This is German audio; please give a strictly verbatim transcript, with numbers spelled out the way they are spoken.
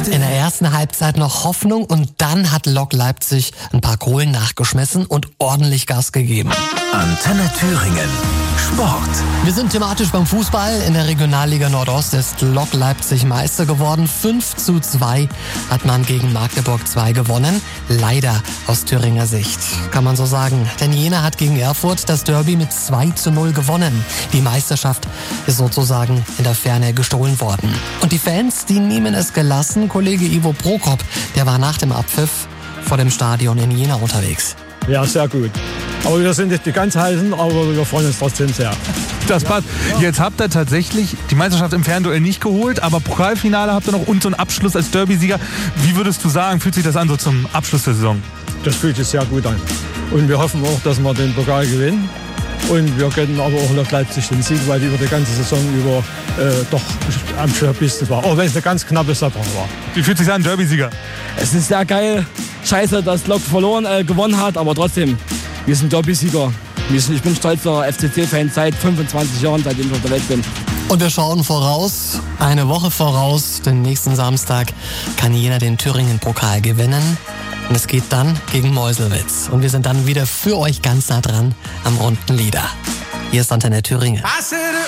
in der ersten Halbzeit noch Hoffnung und dann hat Lok Leipzig ein paar Kohlen nachgeschmissen und ordentlich Gas gegeben. Antenne Thüringen. Sport. Wir sind thematisch beim Fußball. In der Regionalliga Nordost ist Lok Leipzig Meister geworden. fünf zu zwei hat man gegen Magdeburg zwei gewonnen. Leider aus Thüringer Sicht, kann man so sagen. Denn Jena hat gegen Erfurt das Derby mit zwei zu null gewonnen. Die Meisterschaft ist sozusagen in der Ferne gestohlen worden. Und die Fans, die nehmen es gelassen. Kollege Ivo Prokop, der war nach dem Abpfiff vor dem Stadion in Jena unterwegs. Ja, sehr gut. Aber wir sind nicht die ganz heißen, aber wir freuen uns trotzdem sehr. Das passt. Jetzt habt ihr tatsächlich die Meisterschaft im Fernduell nicht geholt, aber Pokalfinale habt ihr noch und so einen Abschluss als Derby-Sieger. Wie würdest du sagen, fühlt sich das an so zum Abschluss der Saison? Das fühlt sich sehr gut an. Und wir hoffen auch, dass wir den Pokal gewinnen. Und wir gönnen aber auch Lok Leipzig den Sieg, weil die über die ganze Saison über äh, doch am schwersten war. Auch wenn es eine ganz knappe Sache war. Wie fühlt sich an, Derby-Sieger? Es ist sehr geil. Scheiße, dass Lok verloren, äh, gewonnen hat, aber trotzdem, wir sind Derby-Sieger. Ich bin stolzer F C C-Fan seit fünfundzwanzig Jahren, seitdem ich auf der Welt bin. Und wir schauen voraus, eine Woche voraus, den nächsten Samstag kann Jena den Thüringen-Pokal gewinnen. Und es geht dann gegen Meuselwitz. Und wir sind dann wieder für euch ganz nah dran am runden Lieder. Hier ist Antenne Thüringen.